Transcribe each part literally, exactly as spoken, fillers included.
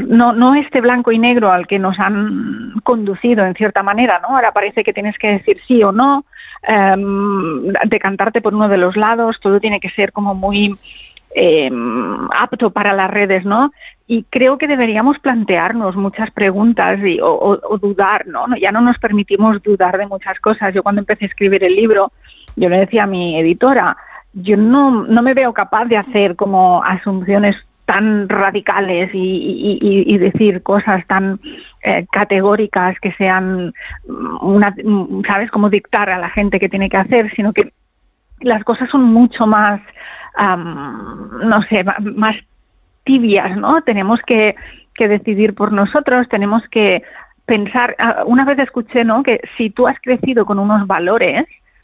no, no este blanco y negro al que nos han conducido en cierta manera, ¿no? Ahora parece que tienes que decir sí o no, um, decantarte por uno de los lados, todo tiene que ser como muy eh, apto para las redes, ¿no? Y creo que deberíamos plantearnos muchas preguntas y, o, o, o dudar, ¿no? Ya no nos permitimos dudar de muchas cosas. Yo cuando empecé a escribir el libro, yo le decía a mi editora, yo no, no me veo capaz de hacer como asunciones tan radicales y, y, y, y decir cosas tan eh, categóricas que sean, una, ¿sabes?, como dictar a la gente qué tiene que hacer, sino que las cosas son mucho más, um, no sé, más tibias, ¿no? Tenemos que, que decidir por nosotros, tenemos que pensar. Una vez escuché, ¿no?, que si tú has crecido con unos valores,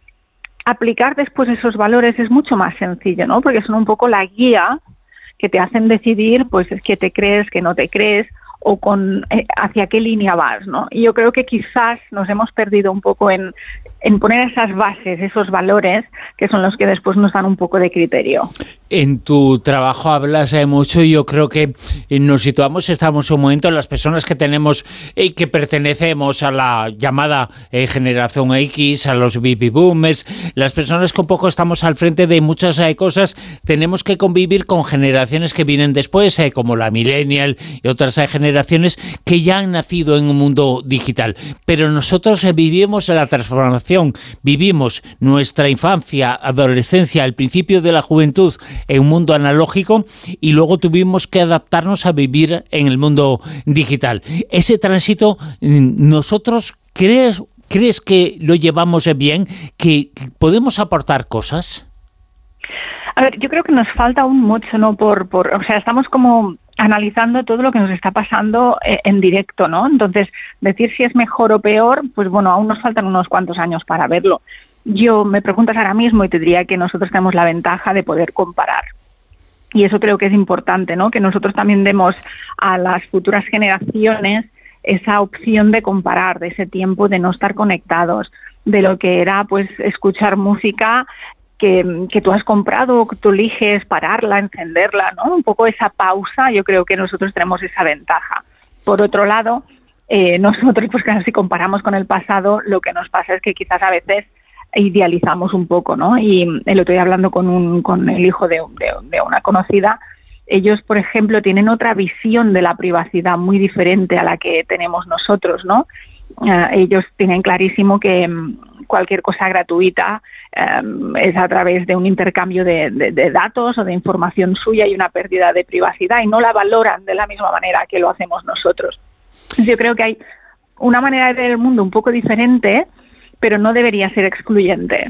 aplicar después esos valores es mucho más sencillo, ¿no? Porque son un poco la guía que te hacen decidir, pues, qué te crees, qué no te crees, o con eh, hacia qué línea vas, ¿no? Y yo creo que quizás nos hemos perdido un poco en, en poner esas bases, esos valores, que son los que después nos dan un poco de criterio. En tu trabajo hablas eh, mucho y yo creo que nos situamos, estamos en un momento, las personas que tenemos y eh, que pertenecemos a la llamada eh, generación X, a los baby boomers, las personas que un poco estamos al frente de muchas eh, cosas, tenemos que convivir con generaciones que vienen después, eh, como la millennial y otras eh, generaciones que ya han nacido en un mundo digital. Pero nosotros eh, vivimos la transformación, vivimos nuestra infancia, adolescencia, el principio de la juventud en un mundo analógico y luego tuvimos que adaptarnos a vivir en el mundo digital. Ese tránsito, ¿nosotros crees, crees que lo llevamos bien, que, que podemos aportar cosas? A ver, yo creo que nos falta aún mucho, ¿no? Por, por, o sea, estamos como analizando todo lo que nos está pasando eh, en directo, ¿no? Entonces, decir si es mejor o peor, pues bueno, aún nos faltan unos cuantos años para verlo. Yo me preguntas ahora mismo y te diría que nosotros tenemos la ventaja de poder comparar. Y eso creo que es importante, ¿no? Que nosotros también demos a las futuras generaciones esa opción de comparar, de ese tiempo de no estar conectados, de lo que era, pues, escuchar música que, que tú has comprado, que tú eliges pararla, encenderla, ¿no? Un poco esa pausa, yo creo que nosotros tenemos esa ventaja. Por otro lado, eh, nosotros, pues claro, si comparamos con el pasado, lo que nos pasa es que quizás a veces idealizamos un poco, ¿no? Y el otro día hablando con un con el hijo de, de, de una conocida, ellos, por ejemplo, tienen otra visión de la privacidad muy diferente a la que tenemos nosotros, ¿no? Uh, ellos tienen clarísimo que um, cualquier cosa gratuita um, es a través de un intercambio de, de, de datos o de información suya y una pérdida de privacidad, y no la valoran de la misma manera que lo hacemos nosotros. Yo creo que hay una manera de ver el mundo un poco diferente, pero no debería ser excluyente.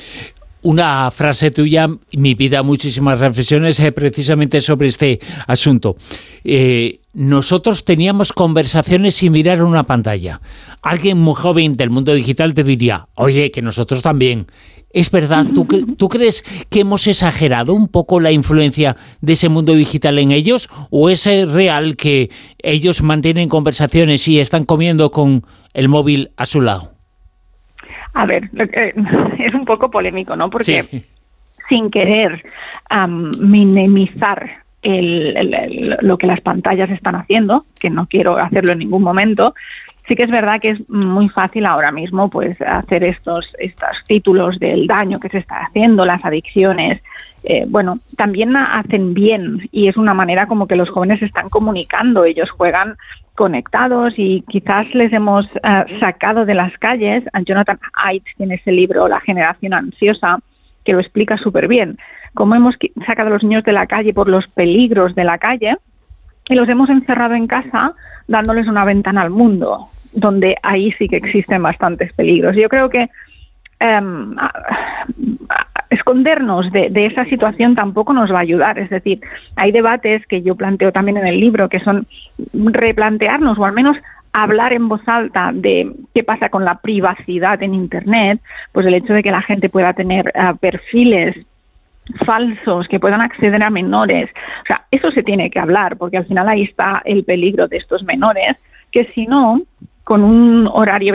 Una frase tuya me pide muchísimas reflexiones eh, precisamente sobre este asunto. Eh, nosotros teníamos conversaciones sin mirar una pantalla. Alguien muy joven del mundo digital te diría, oye, que nosotros también. ¿Es verdad? ¿Tú, ¿Tú crees que hemos exagerado un poco la influencia de ese mundo digital en ellos? ¿O es real que ellos mantienen conversaciones y están comiendo con el móvil a su lado? A ver, eh, es un poco polémico, ¿no? Porque sí. sin querer um, minimizar el, el, el, lo que las pantallas están haciendo, que no quiero hacerlo en ningún momento, sí que es verdad que es muy fácil ahora mismo, pues, hacer estos, estos títulos del daño que se está haciendo, las adicciones. Eh, bueno, también hacen bien y es una manera como que los jóvenes se están comunicando, ellos juegan conectados y quizás les hemos uh, sacado de las calles. Jonathan Haidt tiene ese libro, La generación ansiosa, que lo explica súper bien, cómo hemos sacado a los niños de la calle por los peligros de la calle y los hemos encerrado en casa dándoles una ventana al mundo, donde ahí sí que existen bastantes peligros. Yo creo que Um, a, a, escondernos de, de esa situación tampoco nos va a ayudar. Es decir, hay debates que yo planteo también en el libro que son replantearnos o al menos hablar en voz alta de qué pasa con la privacidad en Internet, pues el hecho de que la gente pueda tener uh, perfiles falsos, que puedan acceder a menores. O sea, eso se tiene que hablar, porque al final ahí está el peligro de estos menores, que si no, con un horario